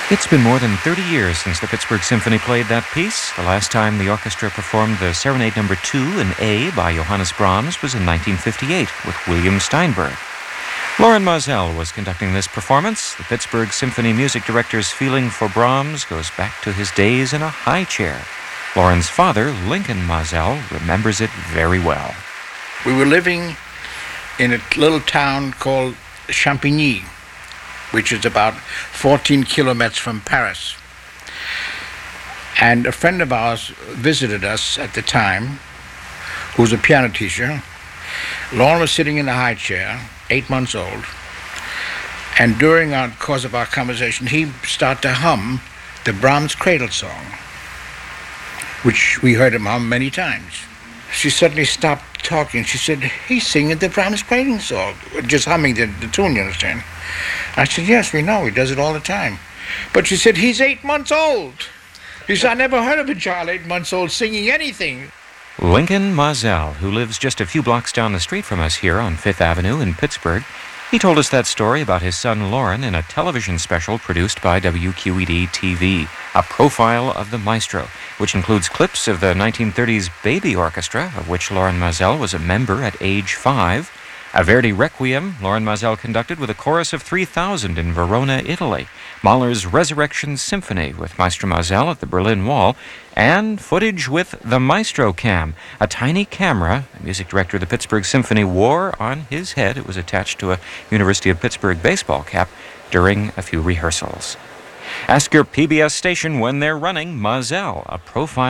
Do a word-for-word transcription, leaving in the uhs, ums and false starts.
It's been more than thirty years since the Pittsburgh Symphony played that piece. The last time the orchestra performed the Serenade Number two in A by Johannes Brahms was in nineteen fifty-eight with William Steinberg. Loren Maazel was conducting this performance. The Pittsburgh Symphony music director's feeling for Brahms goes back to his days in a high chair. Loren's father, Lincoln Maazel, remembers it very well. We were living in a little town called Champigny, which is about fourteen kilometers from Paris. And a friend of ours visited us at the time, who was a piano teacher. Loren was sitting in the high chair, eight months old, and during our course of our conversation, he started to hum the Brahms Cradle Song, which we heard him hum many times. She suddenly stopped talking. She said, "He's singing the Brahms Cradle Song," just humming the, the tune, you understand? I said, "Yes, we know. He does it all the time." But she said, "He's eight months old." He said, "I never heard of a child eight months old singing anything." Lincoln Maazel, who lives just a few blocks down the street from us here on Fifth Avenue in Pittsburgh, he told us that story about his son Loren in a television special produced by W Q E D T V, A Profile of the Maestro, which includes clips of the nineteen thirties Baby Orchestra, of which Loren Maazel was a member at age five, a Verdi Requiem Loren Maazel conducted with a chorus of three thousand in Verona, Italy, Mahler's Resurrection Symphony with Maestro Maazel at the Berlin Wall, and footage with the Maestro Cam, a tiny camera the music director of the Pittsburgh Symphony wore on his head. It was attached to a University of Pittsburgh baseball cap during a few rehearsals. Ask your P B S station when they're running Maazel, A Profile